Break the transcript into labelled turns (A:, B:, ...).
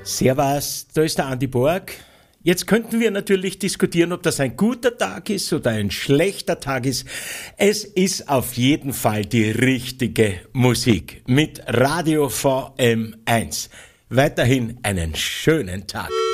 A: Servus, da ist der Andi Borg. Jetzt könnten wir natürlich diskutieren, ob das ein guter Tag ist oder ein schlechter Tag ist. Es ist auf jeden Fall die richtige Musik mit Radio VM1. Weiterhin einen schönen Tag.